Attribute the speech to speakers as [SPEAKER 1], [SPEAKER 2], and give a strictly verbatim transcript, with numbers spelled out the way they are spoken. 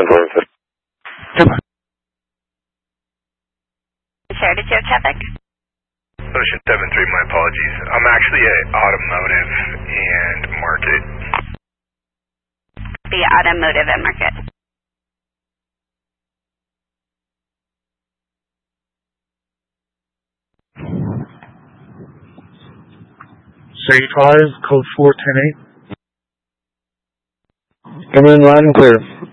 [SPEAKER 1] Come on.
[SPEAKER 2] Sure, did you have traffic?
[SPEAKER 3] Ocean seven three, my apologies. I'm actually at Automotive and Market.
[SPEAKER 2] The Automotive and Market.
[SPEAKER 1] thirty-five, code four ten eight.
[SPEAKER 4] Come in loud and clear.